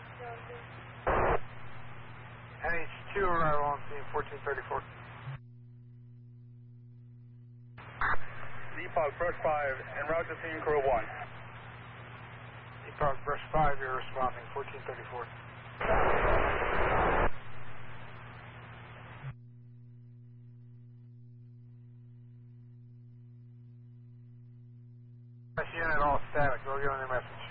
NH2 arrival on scene 1434. Depot, brush 5, en route to scene crew 1. Depot, brush 5, you're responding 1434. Unit all static, go get on your message.